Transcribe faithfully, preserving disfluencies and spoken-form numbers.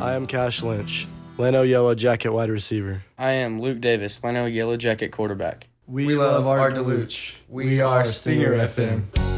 I am Cash Lynch, Lano Yellow Jacket wide receiver. I am Luke Davis, Lano Yellow Jacket quarterback. We, we love Art DeLuch. We are Stinger F M.